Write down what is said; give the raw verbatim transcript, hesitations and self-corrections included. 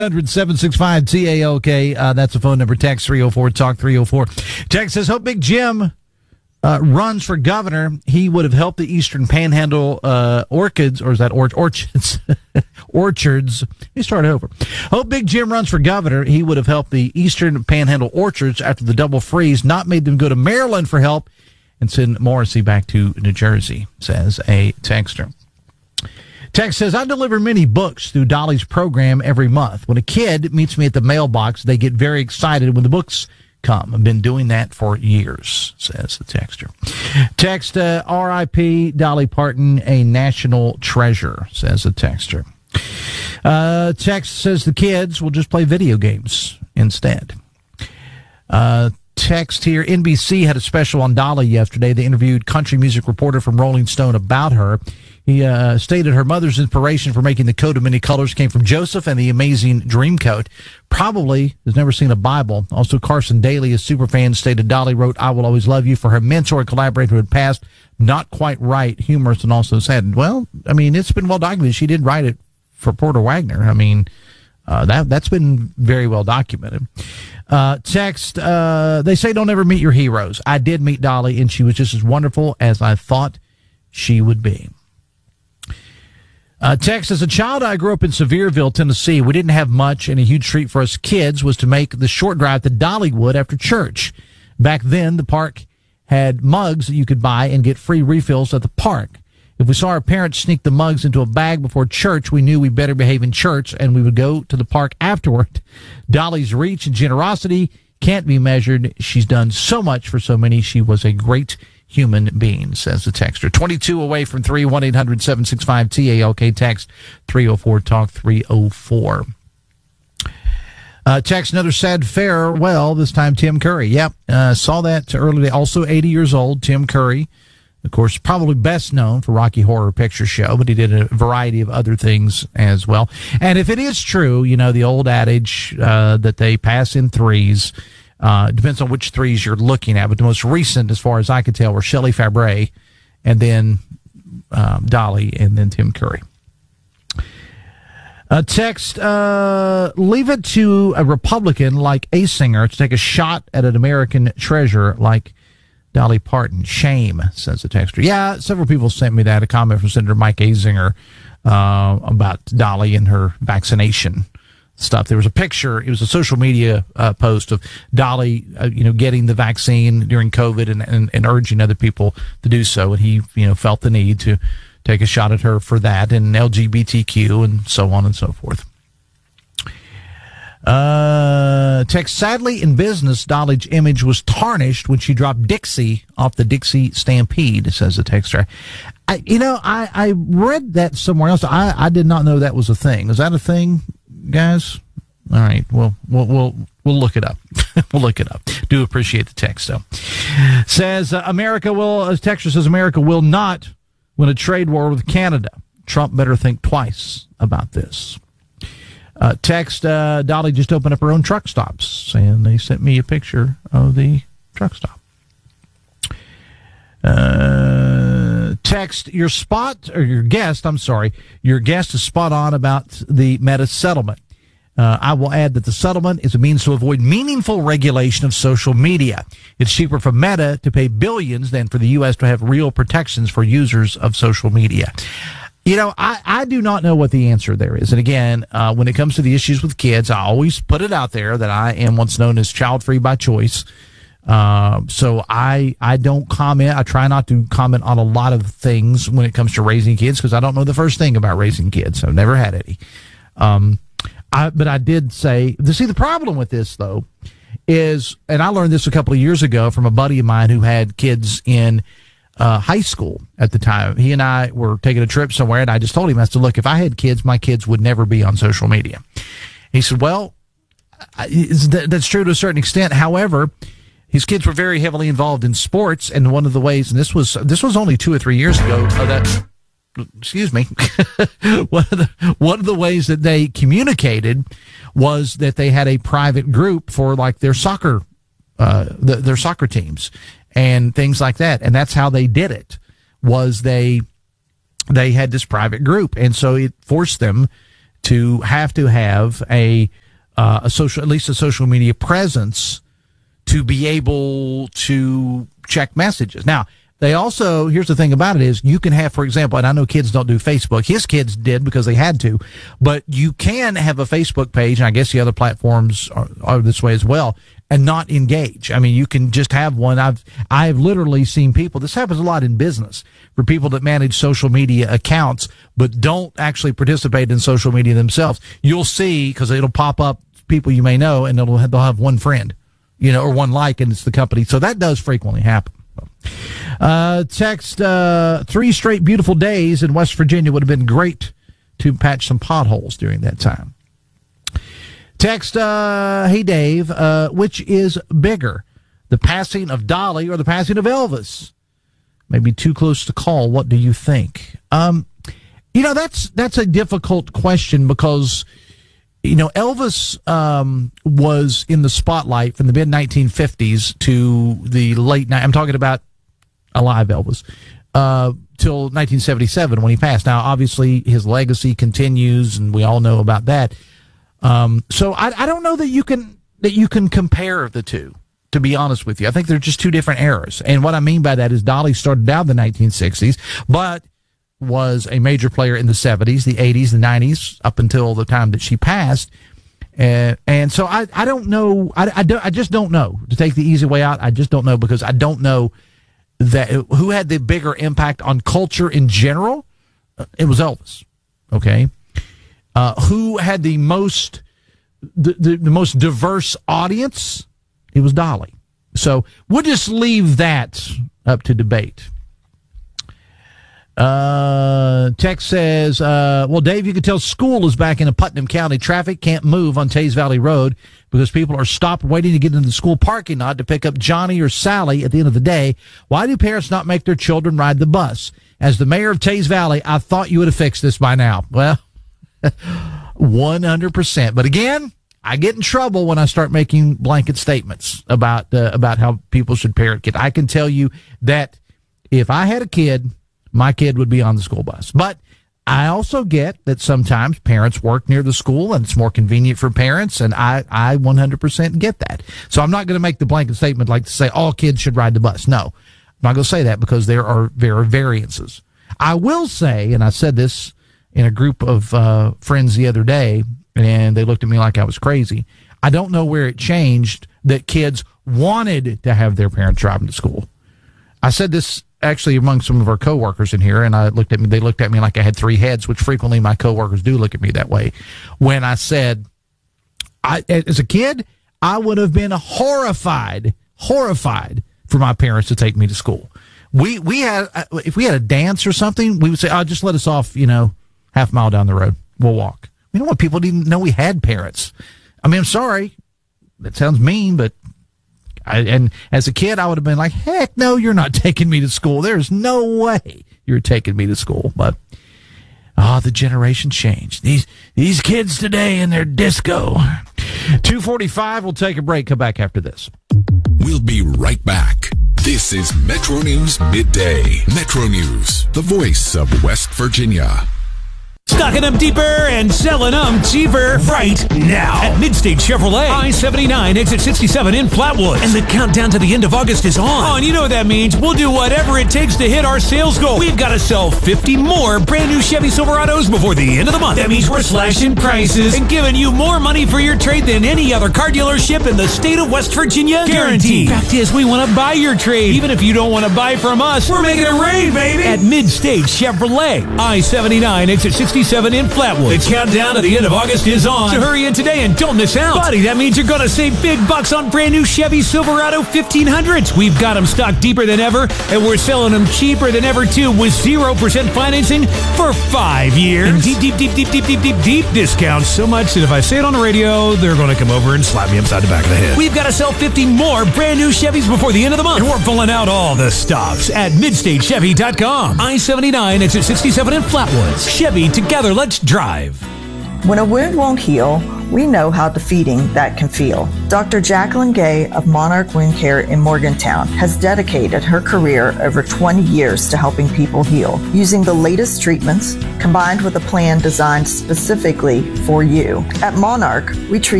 seven six five T A L K. Uh, that's the phone number. Text three oh four talk three oh four. Text says, hope Big Jim uh, runs for governor. He would have helped the Eastern Panhandle uh, orchids, or is that or- orchards? orchards. Let me start over. Hope Big Jim runs for governor. He would have helped the Eastern Panhandle orchards after the double freeze, not made them go to Maryland for help and send Morrissey back to New Jersey, says a texter. Text says, I deliver many books through Dolly's program every month. When a kid meets me at the mailbox, they get very excited when the books come. I've been doing that for years, says the texter. Text, uh, R I P Dolly Parton, a national treasure, says the texter. Uh, text says the kids will just play video games instead. Uh, text here, N B C had a special on Dolly yesterday. They interviewed country music reporter from Rolling Stone about her. He uh, stated her mother's inspiration for making the coat of many colors came from Joseph and the Amazing Dream Coat. Probably has never seen a Bible. Also, Carson Daly, a superfan, stated Dolly wrote I Will Always Love You for her mentor and collaborator who had passed. Not quite right, humorous, and also sad. Well, I mean, it's been well documented. She did write it for Porter Wagner. I mean, uh, that, that's been very well documented. Uh, text, uh, they say don't ever meet your heroes. I did meet Dolly, and she was just as wonderful as I thought she would be. Uh, text, as a child, I grew up in Sevierville, Tennessee. We didn't have much, and a huge treat for us kids was to make the short drive to Dollywood after church. Back then, the park had mugs that you could buy and get free refills at the park. If we saw our parents sneak the mugs into a bag before church, we knew we better behave in church, and we would go to the park afterward. Dolly's reach and generosity can't be measured. She's done so much for so many. She was a great human being, says the texter. twenty-two away from three, one eight hundred seven six five T A L K, text three oh four talk three oh four. Uh, text, another sad farewell, this time Tim Curry. Yep, uh, saw that earlier. Also eighty years old, Tim Curry. Of course, probably best known for Rocky Horror Picture Show, but he did a variety of other things as well. And if it is true, you know, the old adage uh, that they pass in threes, Uh, it depends on which threes you're looking at, but the most recent, as far as I could tell, were Shelley Fabre, and then um, Dolly, and then Tim Curry. Uh, text, uh, leave it to a Republican like Asinger to take a shot at an American treasure like Dolly Parton. Shame, says the texter. Yeah, several people sent me that, a comment from Senator Mike Asinger uh, about Dolly and her vaccination stuff. There was a picture, it was a social media uh, post of Dolly, uh, you know, getting the vaccine during COVID and, and, and urging other people to do so. And he, you know, felt the need to take a shot at her for that, and L G B T Q and so on and so forth. Uh, text, sadly in business, Dolly's image was tarnished when she dropped Dixie off the Dixie Stampede, says the texter. I, you know, I, I read that somewhere else. I, I did not know that was a thing. Is that a thing, guys? All right. Well, we'll, we'll, we'll look it up. We'll look it up. Do appreciate the text, though. Says, uh, America will, as texter says, America will not win a trade war with Canada. Trump better think twice about this. Uh, text, uh, Dolly just opened up her own truck stops, and they sent me a picture of the truck stop. Uh, text, your spot, or your guest, I'm sorry, your guest is spot on about the Meta settlement. Uh, I will add that the settlement is a means to avoid meaningful regulation of social media. It's cheaper for Meta to pay billions than for the U S to have real protections for users of social media. You know, I, I do not know what the answer there is. And again, uh, when it comes to the issues with kids, I always put it out there that I am what's known as child-free by choice. Uh, so I, I don't comment. I try not to comment on a lot of things when it comes to raising kids because I don't know the first thing about raising kids. I've never had any. Um, I, but I did say, to see the problem with this though is, and I learned this a couple of years ago from a buddy of mine who had kids in Uh, high school at the time. He and I were taking a trip somewhere, and I just told him, I said, look, if I had kids, my kids would never be on social media. He said, well, that, that's true to a certain extent. However, his kids were very heavily involved in sports, and one of the ways, and this was this was only two or three years ago, uh, that, excuse me, one of the one of the ways that they communicated was that they had a private group for like their soccer, uh, the, their soccer teams. And things like that. And that's how they did it, was they they had this private group. And so it forced them to have to have a uh, a social, at least a social media presence to be able to check messages. Now, they also, here's the thing about it is you can have, for example, and I know kids don't do Facebook. His kids did because they had to, but you can have a Facebook page, and I guess the other platforms are, are this way as well, and not engage. I mean, you can just have one. I've, I've literally seen people, this happens a lot in business, for people that manage social media accounts, but don't actually participate in social media themselves. You'll see, because it'll pop up people you may know, and it'll have, they'll have one friend, you know, or one like, and it's the company. So that does frequently happen. Uh, text, uh, three straight beautiful days in West Virginia would have been great to patch some potholes during that time. Text, uh, hey Dave, uh, which is bigger, the passing of Dolly or the passing of Elvis? Maybe too close to call. What do you think? Um, you know, that's, that's a difficult question because, you know, Elvis um, was in the spotlight from the mid nineteen fifties to the late night. I'm talking about alive Elvis uh, till nineteen seventy-seven when he passed. Now, obviously, his legacy continues, and we all know about that. Um, so I, I don't know that you can that you can compare the two. To be honest with you, I think they're just two different eras. And what I mean by that is Dolly started out in the nineteen sixties, but was a major player in the seventies, the eighties, the nineties, up until the time that she passed. Uh, and so I, I don't know. I, I, don't, I just don't know. To take the easy way out, I just don't know because I don't know that who had the bigger impact on culture in general. It was Elvis. Okay. Uh, who had the most, the, the, the most diverse audience? It was Dolly. So we'll just leave that up to debate. Uh, text says, uh, well, Dave, you can tell school is back in Putnam County. Traffic can't move on Tays Valley Road because people are stopped waiting to get into the school parking lot to pick up Johnny or Sally at the end of the day. Why do parents not make their children ride the bus? As the mayor of Tays Valley, I thought you would have fixed this by now. Well, one hundred percent. But again, I get in trouble when I start making blanket statements about, uh, about how people should parent kids. I can tell you that if I had a kid, my kid would be on the school bus. But I also get that sometimes parents work near the school and it's more convenient for parents, and I, I one hundred percent get that. So I'm not going to make the blanket statement like to say all kids should ride the bus. No, I'm not going to say that because there are, there are variances. I will say, and I said this in a group of uh, friends the other day, and they looked at me like I was crazy. I don't know where it changed that kids wanted to have their parents drive them to school. I said this actually among some of our coworkers in here, and I looked at me, they looked at me like I had three heads, which frequently my coworkers do look at me that way. When I said, I, as a kid, I would have been horrified, horrified for my parents to take me to school. We, we had, if we had a dance or something, we would say, oh, just let us off, you know, half a mile down the road. We'll walk. We don't want people to even know we had parents. I mean, I'm sorry. That sounds mean, but I, and as a kid, I would have been like, heck no, you're not taking me to school. There's no way you're taking me to school. But, ah, oh, the generation changed. These, these kids today in their disco. two forty-five, we'll take a break. Come back after this. We'll be right back. This is Metro News Midday. Metro News, the voice of West Virginia. Stocking them deeper and selling them cheaper right now at Midstate Chevrolet, I seventy-nine, exit sixty-seven in Flatwoods. And the countdown to the end of August is on. Oh, and you know what that means. We'll do whatever it takes to hit our sales goal. We've got to sell fifty more brand new Chevy Silverados before the end of the month. That means we're slashing prices and giving you more money for your trade than any other car dealership in the state of West Virginia. Guaranteed. Fact is, we want to buy your trade. Even if you don't want to buy from us, we're making it rain, baby. At Midstate Chevrolet, I seventy-nine, exit sixty-seven in Flatwood. The countdown to the end of August is on. So hurry in today and don't miss out. Buddy, that means you're going to save big bucks on brand new Chevy Silverado fifteen hundreds. We've got them stocked deeper than ever, and we're selling them cheaper than ever, too, with zero percent financing for five years. And deep, deep, deep, deep, deep, deep, deep, deep discounts. So much that if I say it on the radio, they're going to come over and slap me upside the back of the head. We've got to sell fifty more brand new Chevys before the end of the month. And we're pulling out all the stops at midstate chevy dot com. I seventy-nine, exit sixty-seven in Flatwoods. Chevy, together, let's drive. When a wound won't heal We know how defeating that can feel. Doctor Jacqueline Gay of Monarch Wound Care in Morgantown has dedicated her career over twenty years to helping people heal using the latest treatments combined with a plan designed specifically for you. At Monarch, we treat